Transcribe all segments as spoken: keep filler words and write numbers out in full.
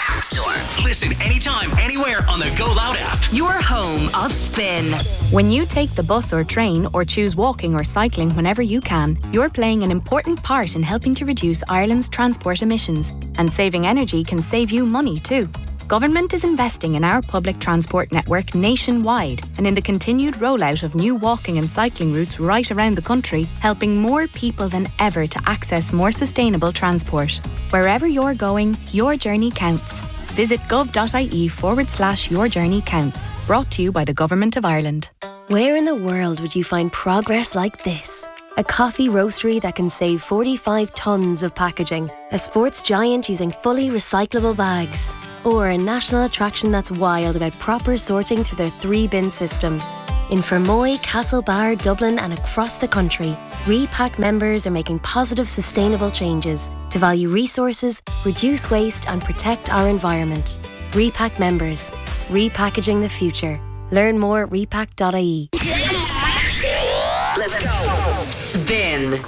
App Store. Listen anytime, anywhere on the Go Loud app. Your home of spin. When you take the bus or train or choose walking or cycling whenever you can, you're playing an important part in helping to reduce Ireland's transport emissions. And saving energy can save you money too. Government is investing in our public transport network nationwide and in the continued rollout of new walking and cycling routes right around the country, helping more people than ever to access more sustainable transport. Wherever you're going, your journey counts. Visit gov.ie forward slash your journey counts. Brought to you by the Government of Ireland. Where in the world would you find progress like this? A coffee roastery that can save forty-five tonnes of packaging. A sports giant using fully recyclable bags. Or a national attraction that's wild about proper sorting through their three-bin system. In Fermoy, Castlebar, Dublin and across the country, Repack members are making positive, sustainable changes to value resources, reduce waste and protect our environment. Repack members. Repackaging the future. Learn more at repack dot I E. Let's go. Spin.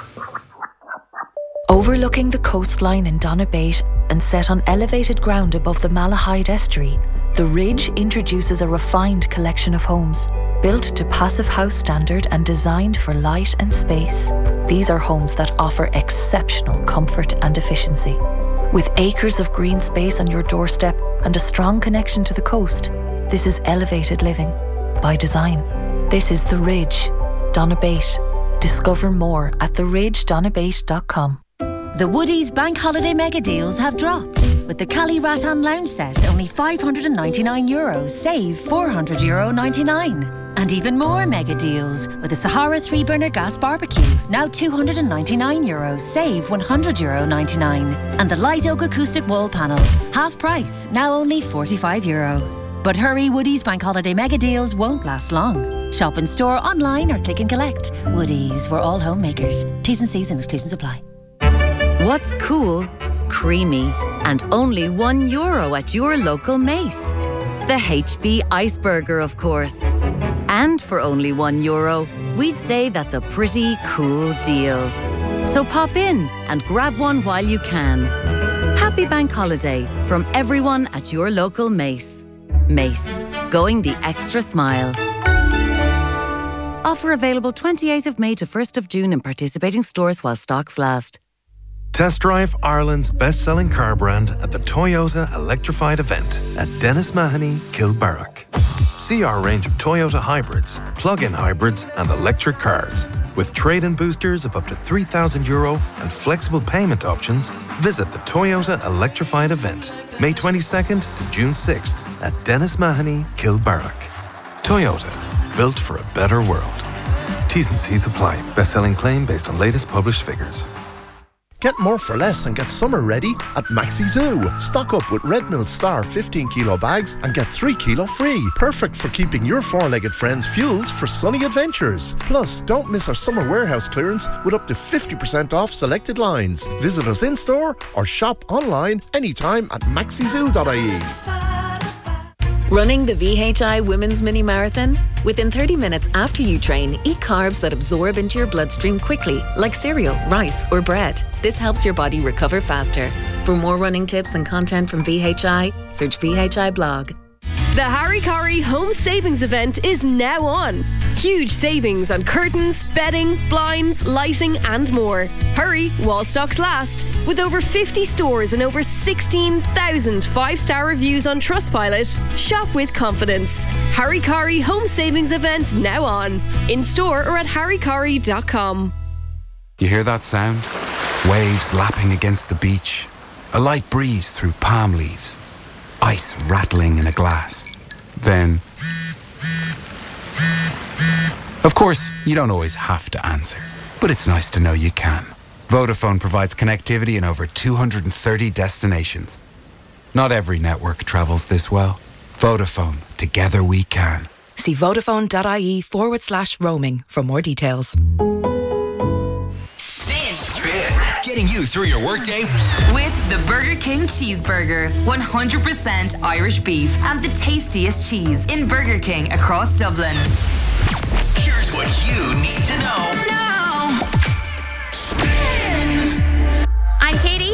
Overlooking the coastline in Donabate and set on elevated ground above the Malahide Estuary, The Ridge introduces a refined collection of homes, built to Passive House standard and designed for light and space. These are homes that offer exceptional comfort and efficiency. With acres of green space on your doorstep and a strong connection to the coast, this is elevated living by design. This is The Ridge, Donabate. Discover more at the ridge donabate dot com. The Woodies Bank Holiday Mega Deals have dropped. With the Cali Rattan Lounge set, only five hundred ninety-nine euros, save four hundred euro ninety-nine. And even more mega deals with the Sahara three burner gas barbecue, now two hundred ninety-nine euros, save one hundred euro ninety-nine. And the Light Oak Acoustic Wall Panel, half price, now only forty-five euro. But hurry, Woodies Bank Holiday Mega Deals won't last long. Shop in store, online or click and collect. Woodies, we're all homemakers. T's and C's and exclusions apply. What's cool, creamy, and only one euro at your local Mace? The H B Iceberger, of course. And for only one euro, we'd say that's a pretty cool deal. So pop in and grab one while you can. Happy Bank Holiday from everyone at your local Mace. Mace, going the extra smile. Offer available twenty-eighth of May to first of June in participating stores while stocks last. Test drive Ireland's best-selling car brand at the Toyota Electrified event at Dennis Mahoney, Kilbarrack. See our range of Toyota hybrids, plug-in hybrids and electric cars. With trade-in boosters of up to three thousand euro and flexible payment options, visit the Toyota Electrified event, May twenty-second to June sixth at Dennis Mahoney, Kilbarrack. Toyota, built for a better world. T's and C's apply. Best-selling claim based on latest published figures. Get more for less and get summer ready at Maxi Zoo. Stock up with Red Mill Star fifteen kilo bags and get three kilo free. Perfect for keeping your four-legged friends fueled for sunny adventures. Plus, don't miss our summer warehouse clearance with up to fifty percent off selected lines. Visit us in-store or shop online anytime at maxi zoo dot I E. Running the V H I Women's Mini Marathon? Within thirty minutes after you train, eat carbs that absorb into your bloodstream quickly, like cereal, rice, or bread. This helps your body recover faster. For more running tips and content from V H I, search V H I blog. The Harry Corrie Home Savings Event is now on. Huge savings on curtains, bedding, blinds, lighting and more. Hurry while stocks last. With over fifty stores and over sixteen thousand five-star reviews on Trustpilot, shop with confidence. Harry Corrie Home Savings Event now on. In store or at harry corrie dot com. You hear that sound? Waves lapping against the beach. A light breeze through palm leaves. Ice rattling in a glass. Then, of course, you don't always have to answer, but it's nice to know you can. Vodafone provides connectivity in over two hundred thirty destinations. Not every network travels this well. Vodafone, together we can. See vodafone.ie forward slash roaming for more details. Getting you through your workday with the Burger King Cheeseburger. one hundred percent Irish beef and the tastiest cheese in Burger King across Dublin. Here's what you need to know. Now. Spin. I'm Katie.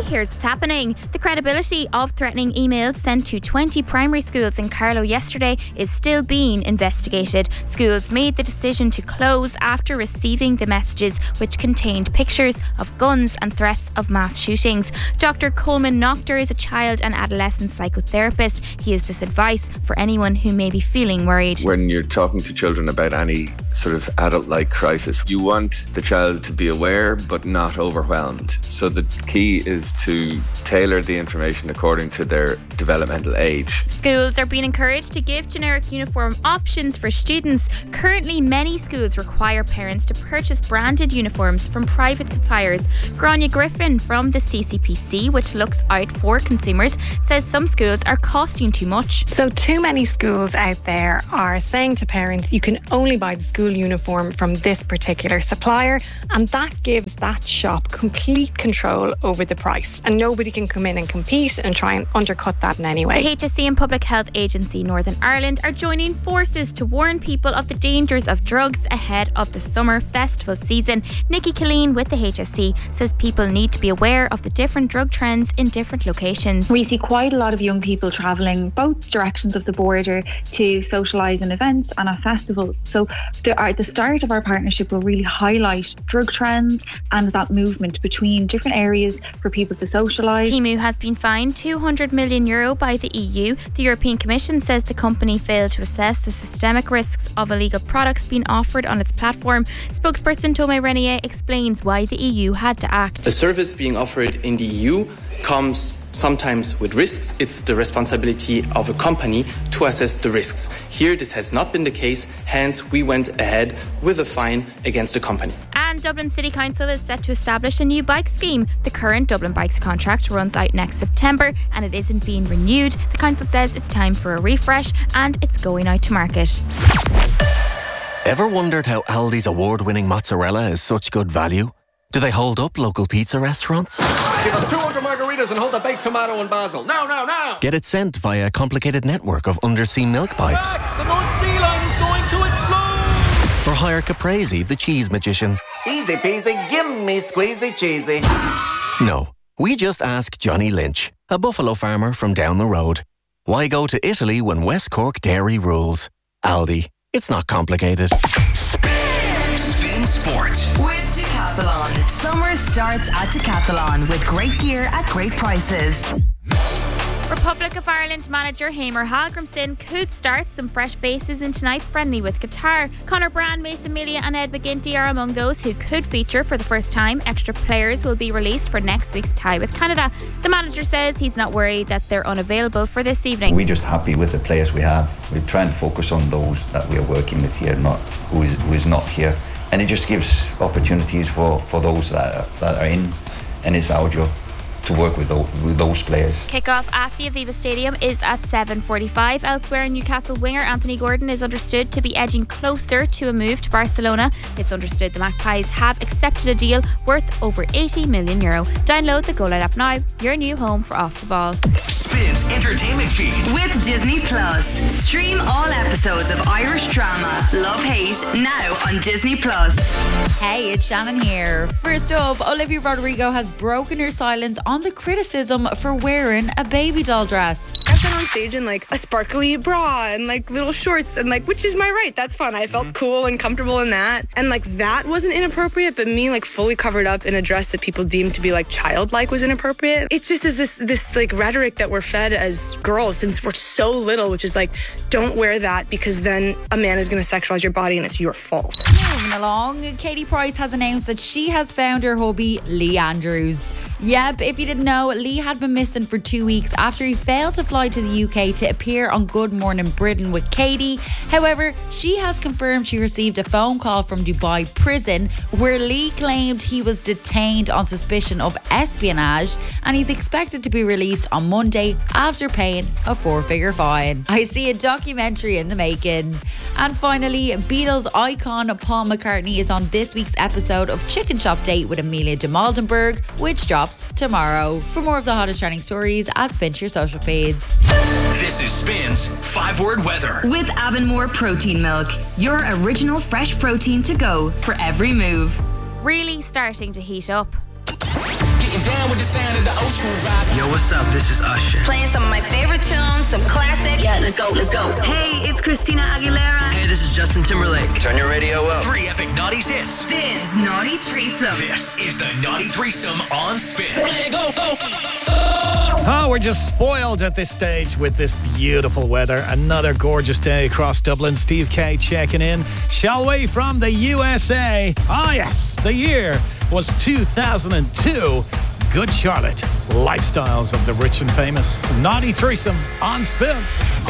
here's what's happening. The credibility of threatening emails sent to twenty primary schools in Carlow yesterday is still being investigated. Schools made the decision to close after receiving the messages, which contained pictures of guns and threats of mass shootings. Doctor Coleman Noctor is a child and adolescent psychotherapist. He has this advice for anyone who may be feeling worried. When you're talking to children about any sort of adult-like crisis, you want the child to be aware but not overwhelmed. So the key is to tailor the information according to their developmental age. Schools are being encouraged to give generic uniform options for students. Currently, many schools require parents to purchase branded uniforms from private suppliers. Grania Griffin from the C C P C, which looks out for consumers, says some schools are costing too much. So too many schools out there are saying to parents, you can only buy the school uniform from this particular supplier, and that gives that shop complete control over the price, and nobody can come in and compete and try and undercut that in any way. The H S C and Public Health Agency Northern Ireland are joining forces to warn people of the dangers of drugs ahead of the summer festival season. Nikki Killeen with the H S C says people need to be aware of the different drug trends in different locations. We see quite a lot of young people travelling both directions of the border to socialise in events and at festivals. So the, at the start of our partnership will really highlight drug trends and that movement between different areas for people to socialise. Temu has been fined two hundred million euro by the E U. The European Commission says the company failed to assess the systemic risks of illegal products being offered on its platform. Spokesperson Thomas Renier explains why the E U had to act. The service being offered in the E U comes sometimes with risks. It's the responsibility of a company to assess the risks. Here, this has not been the case, hence we went ahead with a fine against the company. And Dublin City Council is set to establish a new bike scheme. The current Dublin Bikes contract runs out next September and it isn't being renewed. The council says it's time for a refresh and it's going out to market. Ever wondered how Aldi's award-winning mozzarella is such good value? Do they hold up local pizza restaurants? Give us two hundred margaritas and hold the baked tomato and basil. Now, now, now! Get it sent via a complicated network of undersea milk pipes. Back. The North Sea line is going to explode! Or hire Caprese, the cheese magician. Easy peasy, give me squeezy cheesy. No, we just ask Johnny Lynch, a buffalo farmer from down the road. Why go to Italy when West Cork dairy rules? Aldi, it's not complicated. Spin Sport with Decathlon. Summer starts at Decathlon with great gear at great prices. Republic of Ireland manager Hamer Hallgrimsson could start some fresh faces in tonight's friendly with Qatar. Conor Brand, Mason Melia and Ed McGinty are among those who could feature for the first time. Extra players will be released for next week's tie with Canada. The manager says he's not worried that they're unavailable for this evening. We're just happy with the players we have. We're trying to focus on those that we're working with here, not who is, who is not here. And it just gives opportunities for, for those that are, that are in, and it's our job to work with those, with those players. Kick-off at the Aviva Stadium is at seven forty-five. Elsewhere, Newcastle winger Anthony Gordon is understood to be edging closer to a move to Barcelona. It's understood the Magpies have accepted a deal worth over eighty million euro. Download the Go Loud app now, your new home for Off the Ball. Spins entertainment feed with Disney Plus. Stream all episodes of Irish drama Love Hate now on Disney Plus. Hey, it's Shannon here. First up, Olivia Rodrigo has broken her silence on the criticism for wearing a baby doll dress. I've been on stage in like a sparkly bra and like little shorts and like, which is my right, that's fun. I felt cool and comfortable in that, and like that wasn't inappropriate, but me like fully covered up in a dress that people deemed to be like childlike was inappropriate. It's just is this this like rhetoric that we're fed as girls since we're so little, which is like, don't wear that because then a man is going to sexualize your body and it's your fault. Moving along, Katie Price has announced that she has found her hubby, Lee Andrews. Yep, if you didn't know, Lee had been missing for two weeks after he failed to fly to the U K to appear on Good Morning Britain with Katie. However, she has confirmed she received a phone call from Dubai prison where Lee claimed he was detained on suspicion of espionage, and he's expected to be released on Monday after paying a four-figure fine. I see a documentary in the making. And finally, Beatles icon Paul McCartney is on this week's episode of Chicken Shop Date with Amelia de Maldenberg, which drops tomorrow. For more of the hottest trending stories, add Spin to your social feeds. This is Spin's five-word weather. With Avonmore Protein Milk, your original fresh protein to go for every move. Really starting to heat up. Getting down. down with the sound of the old school vibe. Yo, what's up? This is Usher. Playing some of my favorite tunes, some classics. Yeah, let's go, let's go. Hey, it's Christina Aguilera. Hey, this is Justin Timberlake. Turn your radio up. Three epic naughties hits. Spins Naughty Threesome. This is the Naughty Threesome on Spin. Go, go. Oh, we're just spoiled at this stage with this beautiful weather. Another gorgeous day across Dublin. Steve K checking in. Shall we, from the U S A? Ah, yes, the year was two thousand two. Good Charlotte. Lifestyles of the rich and famous. Naughty Threesome on Spin.